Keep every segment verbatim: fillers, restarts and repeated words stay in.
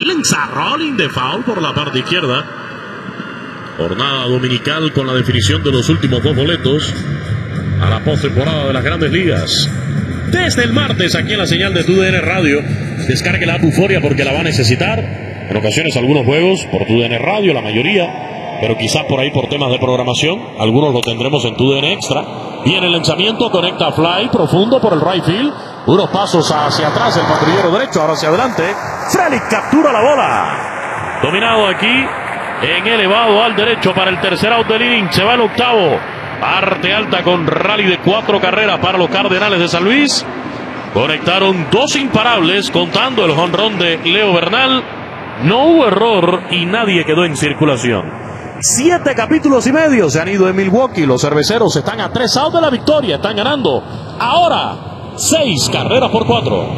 lanza rolling de foul por la parte izquierda. Jornada dominical con la definición de los últimos dos boletos a la postemporada de las Grandes Ligas. Desde el martes aquí en la señal de T U D N Radio. Descargue la app Euforia porque la va a necesitar. En ocasiones algunos juegos por T U D N Radio, la mayoría, pero quizás por ahí por temas de programación, algunos lo tendremos en T U D N Extra. Viene el lanzamiento, conecta fly profundo por el right field. Unos pasos hacia atrás el patrullero derecho, ahora hacia adelante. Frelick captura la bola. Dominado aquí en elevado al derecho para el tercer out del inning. Se va el octavo. Parte alta con rally de cuatro carreras para los Cardenales de San Luis. Conectaron dos imparables contando el jonrón de Leo Bernal. No hubo error y nadie quedó en circulación. Siete capítulos y medio se han ido en Milwaukee. Los cerveceros están a tres outs de la victoria. Están ganando ahora seis carreras por cuatro.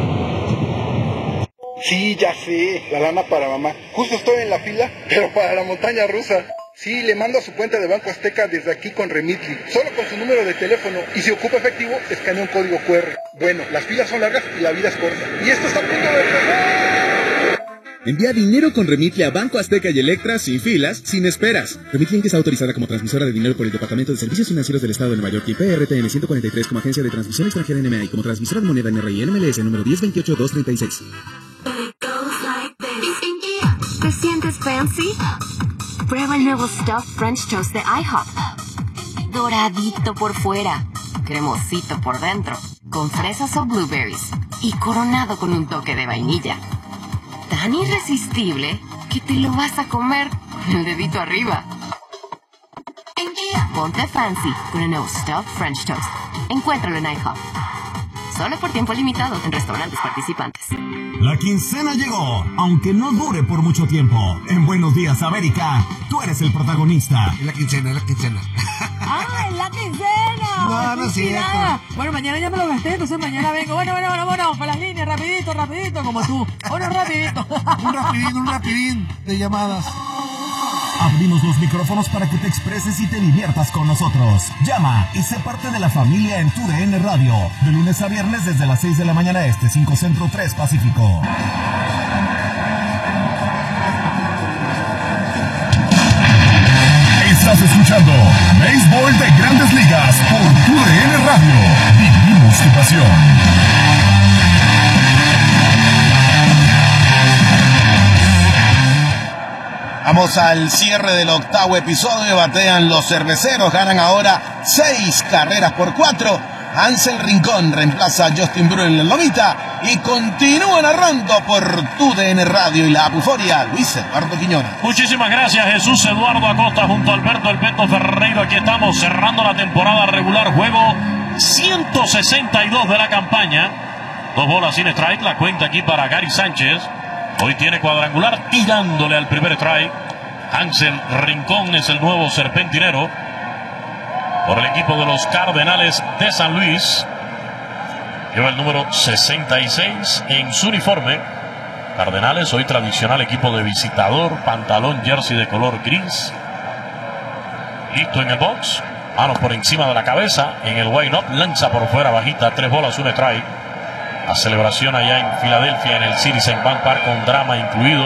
Sí, ya sé, la lana para mamá. Justo estoy en la fila, pero para la montaña rusa. Sí, le mando a su cuenta de Banco Azteca desde aquí con Remitly. Solo con su número de teléfono. Y si ocupa efectivo, escanea un código cu erre. Bueno, las filas son largas y la vida es corta. Y esto está a punto de empezar. Envía dinero con Remitly a Banco Azteca y Electra sin filas, sin esperas. Remitly es autorizada como transmisora de dinero por el Departamento de Servicios Financieros del Estado de Nueva York y P R T N ciento cuarenta y tres como agencia de transmisión extranjera N M A y como transmisora de moneda N R I N M L S número diez veintiocho dos treinta y seis. ¿Te sientes fancy? Prueba el nuevo Stuffed French Toast de IHOP. Doradito por fuera, cremosito por dentro, con fresas o blueberries y coronado con un toque de vainilla. Tan irresistible que te lo vas a comer con el dedito arriba. Ponte fancy con el nuevo Stuffed French Toast. Encuéntralo en IHOP. Solo por tiempo limitado en restaurantes participantes. La quincena llegó, aunque no dure por mucho tiempo. En Buenos Días, América, tú eres el protagonista. Es la quincena, es la quincena. ¡Ah, es la quincena! No, no es cierto. Bueno, mañana ya me lo gasté, entonces mañana vengo. Bueno, bueno, bueno, bueno, para las líneas, rapidito, rapidito, como tú. Bueno, rapidito. Un rapidín, un rapidín de llamadas. Abrimos los micrófonos para que te expreses y te diviertas con nosotros. Llama y sé parte de la familia en T U D N Radio. De lunes a viernes desde las seis de la mañana este, cinco Centro, tres Pacífico. Estás escuchando Béisbol de Grandes Ligas por T U D N Radio. Vivimos tu pasión. Vamos al cierre del octavo episodio. Batean los cerveceros. Ganan ahora seis carreras por cuatro. Ansel Rincón reemplaza a Justin Brewer en la lomita. Y continúa narrando por T U D N Radio y la app Euforia, Luis Eduardo Quiñones. Muchísimas gracias, Jesús Eduardo Acosta junto a Alberto El Beto Ferreiro. Aquí estamos cerrando la temporada regular. Juego ciento sesenta y dos de la campaña. Dos bolas sin strike. La cuenta aquí para Gary Sánchez. Hoy tiene cuadrangular tirándole al primer strike. Ansel Rincón es el nuevo serpentinero por el equipo de los Cardenales de San Luis. Lleva el número sesenta y seis en su uniforme. Cardenales, hoy tradicional equipo de visitador. Pantalón, jersey de color gris. Listo en el box. Mano por encima de la cabeza. En el wind-up lanza por fuera bajita. Tres bolas, un strike. La celebración allá en Filadelfia en el Citizens Bank Park con drama incluido.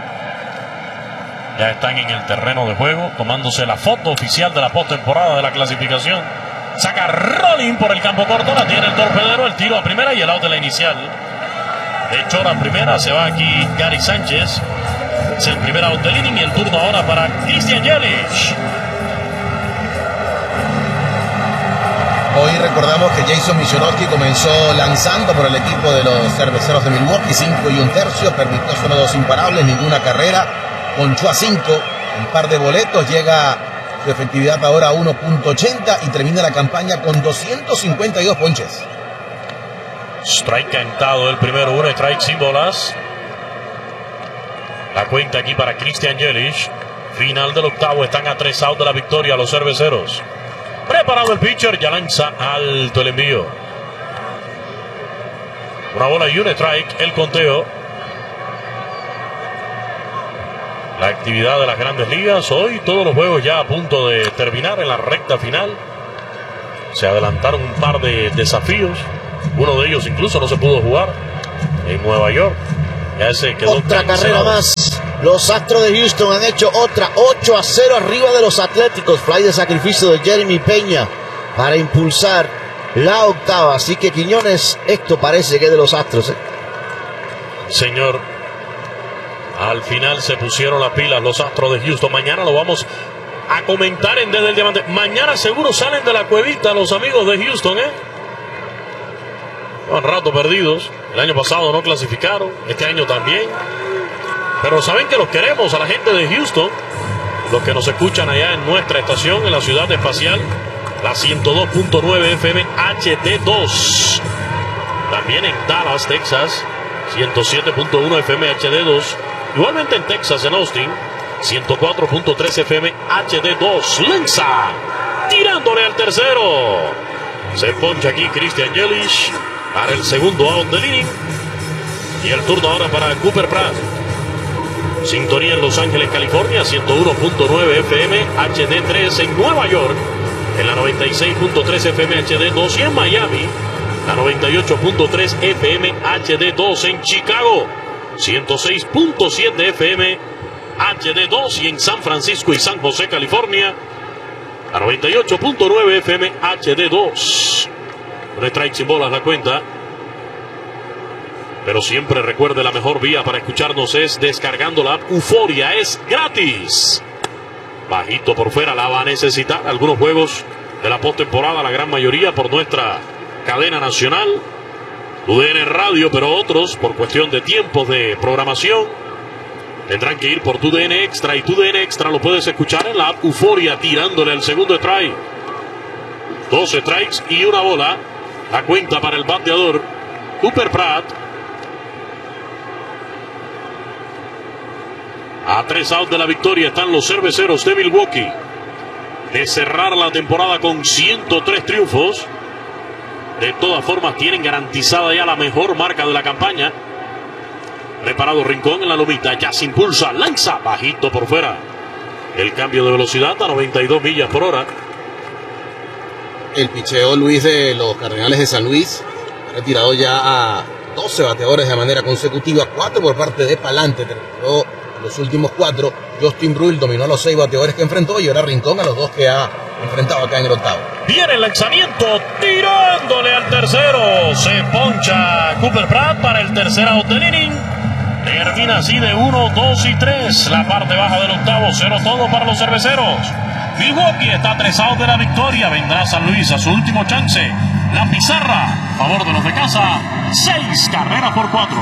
Ya están en el terreno de juego tomándose la foto oficial de la postemporada de la clasificación. Saca rolling por el campo corto, la tiene el torpedero, el tiro a primera y el out de la inicial. De hecho, la primera se va aquí Gary Sánchez. Es el primer out del inning y el turno ahora para Christian Yelich. Hoy recordamos que Jason Michorowski comenzó lanzando por el equipo de los cerveceros de Milwaukee, cinco y un tercio, permitió solo dos imparables, ninguna carrera, ponchó a cinco, un par de boletos, llega su efectividad ahora a uno punto ochenta y termina la campaña con doscientos cincuenta y dos ponches. Strike cantado el primero, un strike sin bolas. La cuenta aquí para Christian Yelich. Final del octavo, están a tres outs de la victoria los cerveceros. Preparado el pitcher, ya lanza alto el envío. Una bola y un strike, el conteo. La actividad de las Grandes Ligas, hoy todos los juegos ya a punto de terminar en la recta final. Se adelantaron un par de desafíos. Uno de ellos incluso no se pudo jugar en Nueva York. Ya se quedó otra cancelado. carrera más Los Astros de Houston han hecho otra ocho a cero arriba de los Atléticos. Fly de sacrificio de Jeremy Peña para impulsar la octava. Así que Quiñones, esto parece que es de los Astros, ¿eh? Señor, al final se pusieron las pilas los Astros de Houston. Mañana lo vamos a comentar en Desde el Diamante. Mañana seguro salen de la cuevita los amigos de Houston, ¿eh? Un rato perdidos. El año pasado no clasificaron, este año también. Pero saben que los queremos a la gente de Houston, los que nos escuchan allá en nuestra estación, en la ciudad espacial, la ciento dos punto nueve F M H D dos. También en Dallas, Texas, ciento siete punto uno F M H D dos. Igualmente en Texas, en Austin, ciento cuatro punto tres F M H D dos. Lanza, tirándole al tercero. Se poncha aquí Christian Yelich para el segundo out del inning. Y el turno ahora para Cooper Pratt. Sintonía en Los Ángeles, California, ciento uno punto nueve F M H D tres en Nueva York, en la noventa y seis punto tres F M H D dos y en Miami, la noventa y ocho punto tres F M H D dos en Chicago, ciento seis punto siete F M H D dos y en San Francisco y San José, California, la noventa y ocho punto nueve F M H D dos. Un strike sin bolas la cuenta. Pero siempre recuerde, la mejor vía para escucharnos es descargando la app Euforia. Es gratis. Bajito por fuera, la va a necesitar. Algunos juegos de la postemporada, la gran mayoría por nuestra cadena nacional, U D N Radio, pero otros por cuestión de tiempos de programación tendrán que ir por tu D N Extra, y tu D N Extra lo puedes escuchar en la app Euforia, tirándole al segundo strike. Dos strikes y una bola. La cuenta para el bateador Cooper Pratt. A tres outs de la victoria están los cerveceros de Milwaukee, de cerrar la temporada con ciento tres triunfos. De todas formas tienen garantizada ya la mejor marca de la campaña. Preparado Rincón en la lomita, ya se impulsa, lanza bajito por fuera. El cambio de velocidad a noventa y dos millas por hora. El picheo, Luis, de los Cardenales de San Luis ha retirado ya a doce bateadores de manera consecutiva, cuatro por parte de Palante. Terminó los últimos cuatro. Justin Bruihl dominó a los seis bateadores que enfrentó, y ahora Rincón a los dos que ha enfrentado acá en el octavo. Viene el lanzamiento, tirándole al tercero. Se poncha Cooper Pratt para el tercer out del inning. Termina así de uno, dos y tres. La parte baja del octavo, cero todo para los cerveceros. Milwaukee está a tres outs de la victoria. Vendrá San Luis a su último chance. La pizarra, a favor de los de casa, seis carreras por cuatro.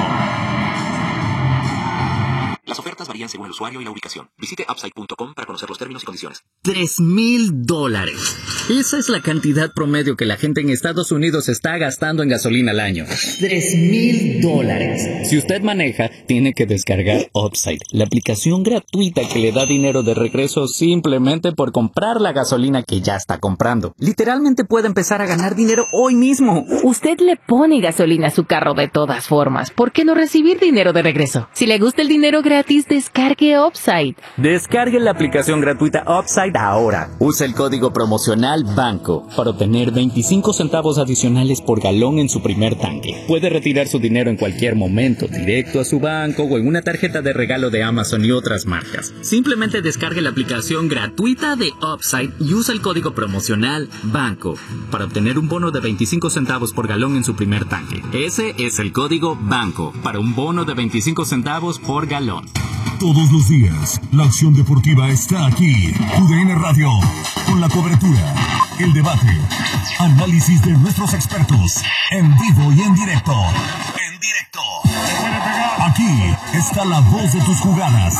Las ofertas varían según el usuario y la ubicación. Visite upside punto com para conocer los términos y condiciones. Tres mil dólares. Esa es la cantidad promedio que la gente en Estados Unidos está gastando en gasolina al año. Tres mil dólares. Si usted maneja, tiene que descargar Upside, la aplicación gratuita que le da dinero de regreso simplemente por comprar la gasolina que ya está comprando. Literalmente puede empezar a ganar dinero hoy mismo. Usted le pone gasolina a su carro de todas formas. ¿Por qué no recibir dinero de regreso? Si le gusta el dinero gratis, descargue Upside. Descargue la aplicación gratuita Upside ahora. Usa el código promocional BANCO para obtener veinticinco centavos adicionales por galón en su primer tanque. Puede retirar su dinero en cualquier momento, directo a su banco o en una tarjeta de regalo de Amazon y otras marcas. Simplemente descargue la aplicación gratuita de Upside y usa el código promocional BANCO para obtener un bono de veinticinco centavos por galón en su primer tanque. Ese es el código BANCO para un bono de veinticinco centavos por galón. Todos los días, la acción deportiva está aquí. U D N Radio, con la cobertura, el debate, análisis de nuestros expertos, en vivo y en directo. En directo. Aquí está la voz de tus jugadas.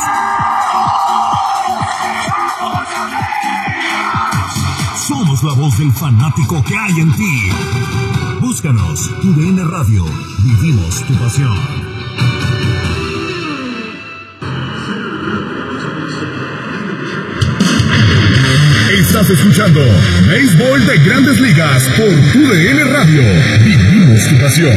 Somos la voz del fanático que hay en ti. Búscanos, U D N Radio. Vivimos tu pasión. Estás escuchando Béisbol de Grandes Ligas por U D N Radio. Vivimos tu pasión.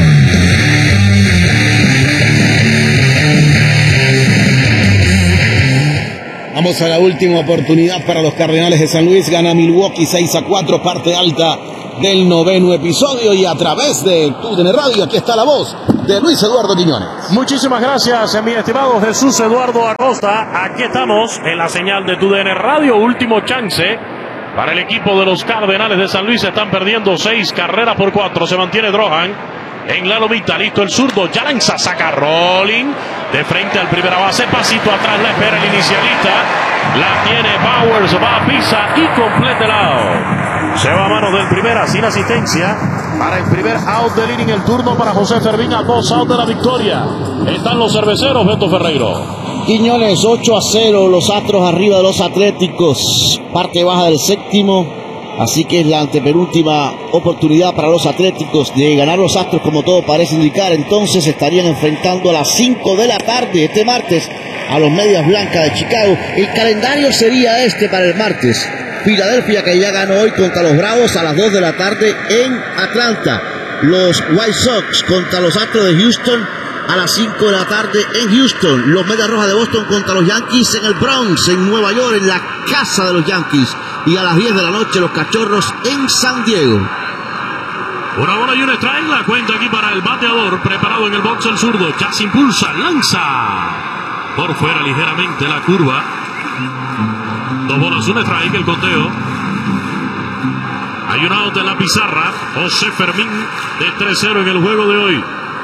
Vamos a la última oportunidad para los Cardenales de San Luis. Gana Milwaukee seis a cuatro, parte alta del noveno episodio y a través de T U D N Radio. Aquí está la voz de Luis Eduardo Quiñones. Muchísimas gracias, mi estimado Jesús Eduardo Acosta. Aquí estamos en la señal de T U D N Radio. Último chance para el equipo de los Cardenales de San Luis. Están perdiendo seis carreras por cuatro. Se mantiene Drohan en la lomita. Listo el zurdo. Ya lanza, saca Rolling de frente al primera base. Pasito atrás, la espera el inicialista. La tiene Bowers, va a pisa y completa el out. Se va a manos del primera sin asistencia. Para el primer out del inning, el turno para José Fermín a dos out de la victoria. Están los cerveceros, Beto Ferreiro. Quiñones, ocho a cero, los Astros arriba de los Atléticos. Parte baja del séptimo. Así que es la antepenúltima oportunidad para los Atléticos de ganar los Astros, como todo parece indicar. Entonces estarían enfrentando a las cinco de la tarde este martes a los Medias Blancas de Chicago. El calendario sería este para el martes. Filadelfia, que ya ganó hoy contra los Bravos a las dos de la tarde en Atlanta. Los White Sox contra los Astros de Houston a las cinco de la tarde en Houston. Los Medias Rojas de Boston contra los Yankees en el Bronx, en Nueva York, en la casa de los Yankees. Y a las diez de la noche los Cachorros en San Diego. Una bola y un strike. La cuenta aquí para el bateador. Preparado en el box el zurdo. Ya se impulsa. Lanza. Por fuera ligeramente la curva. Dos bolas, un strike. El conteo. Hay un out en la pizarra. José Fermín de tres cero en el juego de hoy.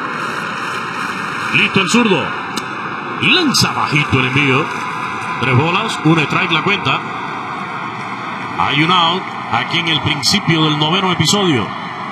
Listo el zurdo. Lanza bajito el envío. Tres bolas, un strike la cuenta. Hay un out aquí en el principio del noveno episodio.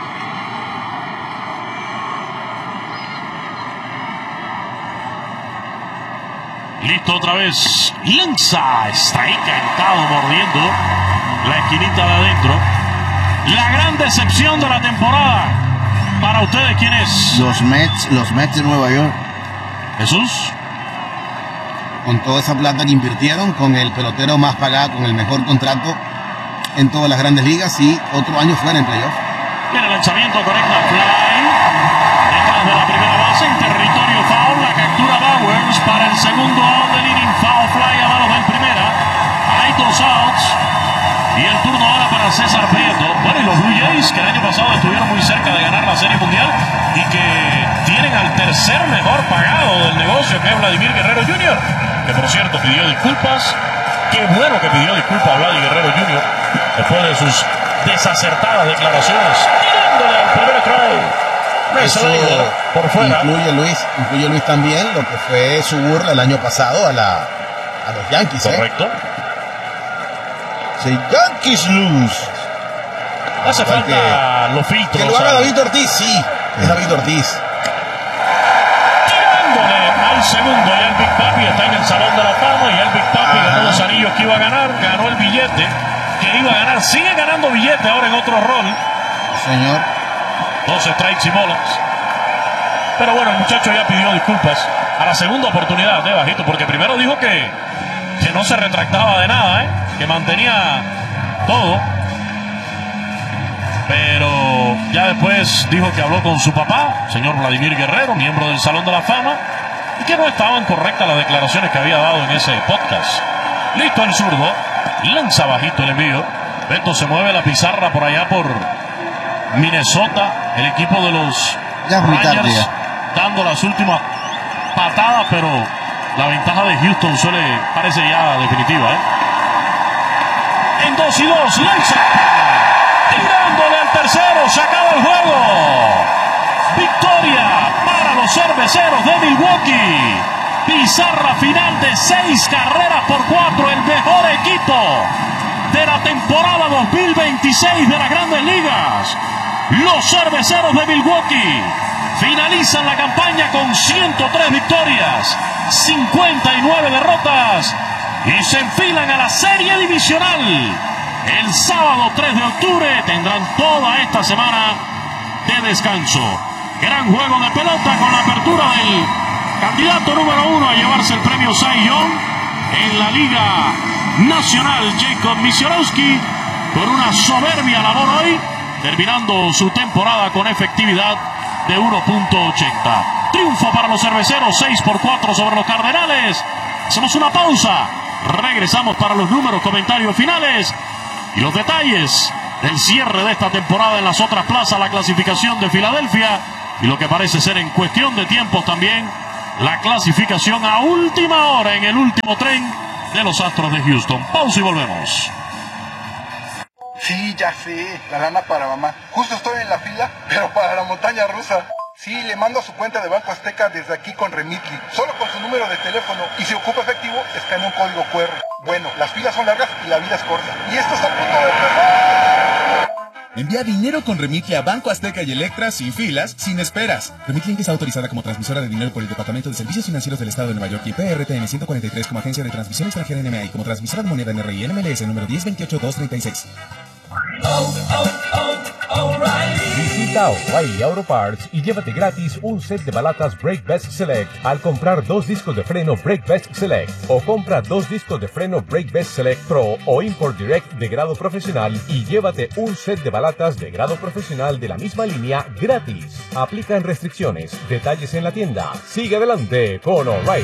Listo otra vez. Lanza. Está encantado mordiendo la esquinita de adentro. La gran decepción de la temporada. Para ustedes, ¿quién es? Los Mets, los Mets de Nueva York. Jesús. Con toda esa plata que invirtieron, con el pelotero más pagado, con el mejor contrato en todas las grandes ligas y otro año fuera en playoff. Viene el lanzamiento, correcta, fly. Detrás de la primera base, en territorio foul, la captura Bowers para el segundo out del inning. Foul fly a manos del primera. Hay dos outs. Y el turno ahora para César Prieto. Bueno, y los Blue Jays, que el año pasado estuvieron muy cerca de ganar la Serie Mundial y que tienen al tercer mejor pagado del negocio, que es Vladimir Guerrero junior Que por cierto pidió disculpas. Qué bueno que pidió disculpas a Vladimir Guerrero junior después de sus desacertadas declaraciones, tirándole al primer strike. Eso por fuera. Incluye Luis, incluye Luis también lo que fue su burla el año pasado a, la, a los Yankees. Correcto. ¿eh? Sí, Yankees lose. Hace falta que, los filtros. Que lo haga David Ortiz, sí. Es David Ortiz. Tirándole al segundo. Ya el Big Papi está en el Salón de la Fama. Y el Big Papi Ajá. ganó los anillos que iba a ganar. Ganó el billete que iba a ganar. Sigue ganando billete ahora en otro rol. Señor. Dos strikes y bolas. Pero bueno, el muchacho ya pidió disculpas a la segunda oportunidad, ¿eh, Bajito? Porque primero dijo que, que no se retractaba de nada, ¿eh? Que mantenía todo. Pero ya después dijo que habló con su papá, señor Vladimir Guerrero, miembro del Salón de la Fama, y que no estaban correctas las declaraciones que había dado en ese podcast. Listo el zurdo. Lanza bajito el envío. Beto, se mueve la pizarra por allá por Minnesota. El equipo de los Rangers dando las últimas patadas, pero la ventaja de Houston suele, parece ya definitiva, ¿eh? En dos y dos, lanza. Tirándole al tercero, se acaba el juego. Victoria para los cerveceros de Milwaukee. Pizarra final de seis carreras por cuatro, el mejor equipo de la temporada dos mil veintiséis de las Grandes Ligas. Los cerveceros de Milwaukee finalizan la campaña con ciento tres victorias, cincuenta y nueve derrotas y se enfilan a la serie divisional. El sábado tres de octubre tendrán toda esta semana de descanso. Gran juego de pelota con la apertura del candidato número uno a llevarse el premio Cy Young en la Liga Nacional, Jacob Misiorowski, con una soberbia labor hoy, terminando su temporada con efectividad de uno punto ochenta. Triunfo para los cerveceros, seis por cuatro sobre los Cardenales. Hacemos una pausa. Regresamos para los números, comentarios finales y los detalles del cierre de esta temporada en las otras plazas, la clasificación de Filadelfia y lo que parece ser en cuestión de tiempos también la clasificación a última hora en el último tren de los Astros de Houston. Pausa y volvemos. Sí, ya sé, la lana para mamá. Justo estoy en la fila, pero para la montaña rusa. Sí, le mando a su cuenta de Banco Azteca desde aquí con Remitly. Solo con su número de teléfono. Y si ocupa efectivo, escanea un código cu erre. Bueno, las filas son largas y la vida es corta. Y esto está a punto de empezar. Envía dinero con Remitly a Banco Azteca y Electra sin filas, sin esperas. Remitly está autorizada como transmisora de dinero por el Departamento de Servicios Financieros del Estado de Nueva York y P R T N ciento cuarenta y tres como agencia de transmisión extranjera N M A y como transmisora de moneda N R I N M L S número diez veintiocho dos treinta y seis. Visita O'Reilly Auto Parts y llévate gratis un set de balatas Brake Best Select al comprar dos discos de freno Brake Best Select, o compra dos discos de freno Brake Best Select Pro o Import Direct de grado profesional y llévate un set de balatas de grado profesional de la misma línea gratis. Aplican restricciones. Detalles en la tienda. Sigue adelante con O'Reilly.